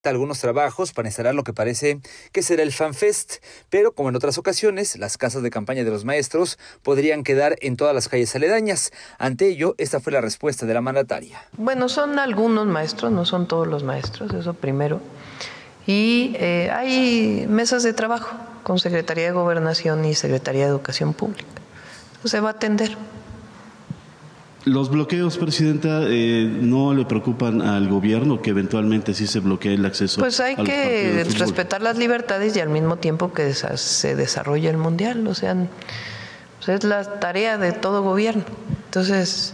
algunos trabajos para instalar lo que parece que será el FanFest, pero como en otras ocasiones, las casas de campaña de los maestros podrían quedar en todas las calles aledañas. Ante ello, esta fue la respuesta de la mandataria. Bueno, son algunos maestros, no son todos los maestros, eso primero. Y hay mesas de trabajo con Secretaría de Gobernación y Secretaría de Educación Pública. Se va a atender. ¿Los bloqueos, Presidenta, no le preocupan al gobierno que eventualmente sí se bloquee el acceso? Pues hay que respetar las libertades y al mismo tiempo que se desarrolle el Mundial. O sea, pues es la tarea de todo gobierno. Entonces,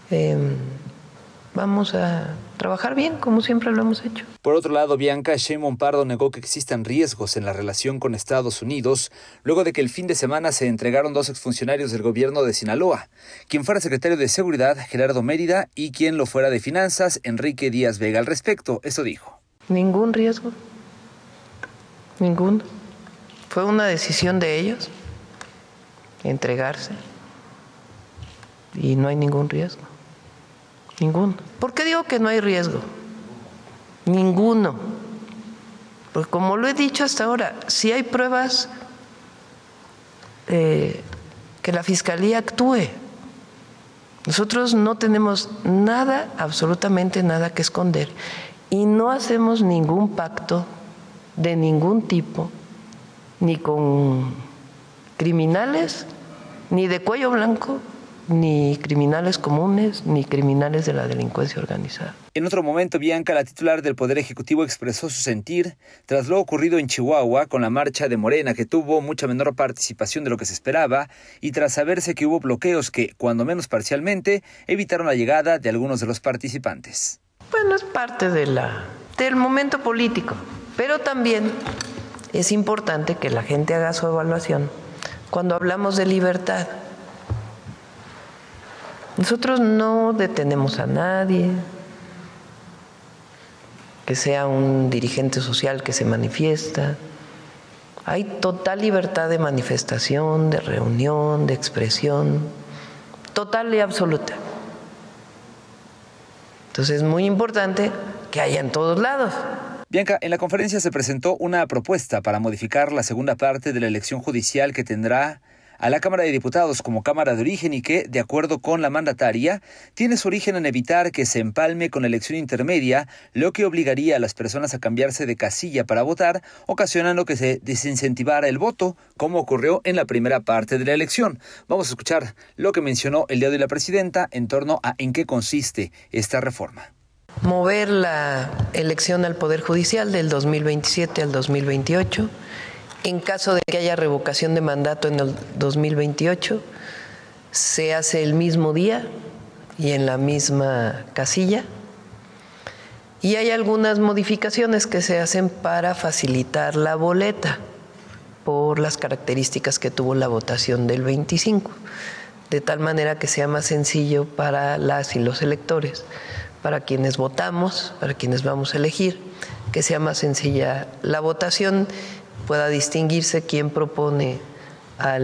vamos a trabajar bien, como siempre lo hemos hecho. Por otro lado, Bianca Sheinbaum Pardo negó que existan riesgos en la relación con Estados Unidos, luego de que el fin de semana se entregaron 2 exfuncionarios del gobierno de Sinaloa, quien fuera secretario de Seguridad, Gerardo Mérida, y quien lo fuera de Finanzas, Enrique Díaz Vega. Al respecto, esto dijo. Ningún riesgo, ninguno. Fue una decisión de ellos entregarse y no hay ningún riesgo. Ninguno. ¿Por qué digo que no hay riesgo? Ninguno. Porque como lo he dicho hasta ahora, si hay pruebas, que la Fiscalía actúe. Nosotros no tenemos nada, absolutamente nada que esconder. Y no hacemos ningún pacto de ningún tipo, ni con criminales, ni de cuello blanco, ni criminales comunes, ni criminales de la delincuencia organizada. En otro momento, Bianca, la titular del Poder Ejecutivo, expresó su sentir tras lo ocurrido en Chihuahua con la marcha de Morena, que tuvo mucha menor participación de lo que se esperaba, y tras saberse que hubo bloqueos que, cuando menos parcialmente, evitaron la llegada de algunos de los participantes. Bueno, es parte del momento político, pero también es importante que la gente haga su evaluación cuando hablamos de libertad. Nosotros no detenemos a nadie, que sea un dirigente social que se manifiesta. Hay total libertad de manifestación, de reunión, de expresión, total y absoluta. Entonces es muy importante que haya en todos lados. Bianca, en la conferencia se presentó una propuesta para modificar la segunda parte de la elección judicial que tendrá a la Cámara de Diputados como Cámara de Origen y que, de acuerdo con la mandataria, tiene su origen en evitar que se empalme con la elección intermedia, lo que obligaría a las personas a cambiarse de casilla para votar, ocasionando que se desincentivara el voto, como ocurrió en la primera parte de la elección. Vamos a escuchar lo que mencionó el día de hoy la presidenta en torno a en qué consiste esta reforma. Mover la elección al Poder Judicial del 2027 al 2028. En caso de que haya revocación de mandato en el 2028, se hace el mismo día y en la misma casilla. Y hay algunas modificaciones que se hacen para facilitar la boleta por las características que tuvo la votación del 25, de tal manera que sea más sencillo para las y los electores, para quienes votamos, para quienes vamos a elegir, que sea más sencilla la votación, pueda distinguirse quién propone a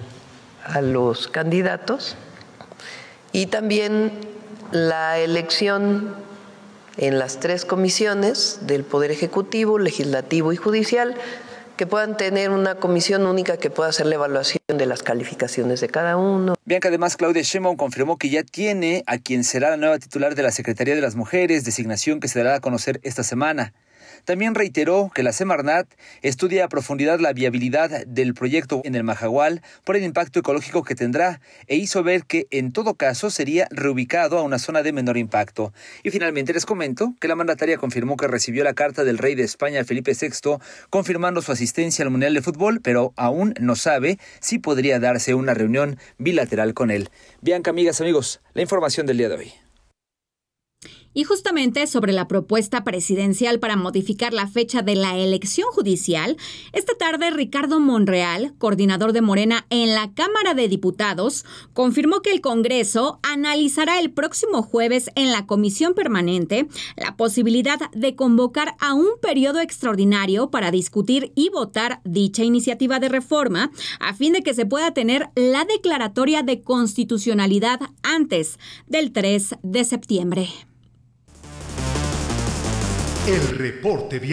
los candidatos, y también la elección en las 3 comisiones del Poder Ejecutivo, Legislativo y Judicial, que puedan tener una comisión única que pueda hacer la evaluación de las calificaciones de cada uno. Bianca, además, Claudia Sheinbaum confirmó que ya tiene a quien será la nueva titular de la Secretaría de las Mujeres, designación que se dará a conocer esta semana. También reiteró que la Semarnat estudia a profundidad la viabilidad del proyecto en el Majahual por el impacto ecológico que tendrá e hizo ver que en todo caso sería reubicado a una zona de menor impacto. Y finalmente les comento que la mandataria confirmó que recibió la carta del rey de España, Felipe VI, confirmando su asistencia al Mundial de Fútbol, pero aún no sabe si podría darse una reunión bilateral con él. Bianca, amigas, amigos, la información del día de hoy. Y justamente sobre la propuesta presidencial para modificar la fecha de la elección judicial, esta tarde Ricardo Monreal, coordinador de Morena en la Cámara de Diputados, confirmó que el Congreso analizará el próximo jueves en la Comisión Permanente la posibilidad de convocar a un periodo extraordinario para discutir y votar dicha iniciativa de reforma a fin de que se pueda tener la declaratoria de constitucionalidad antes del 3 de septiembre. El reporte vial.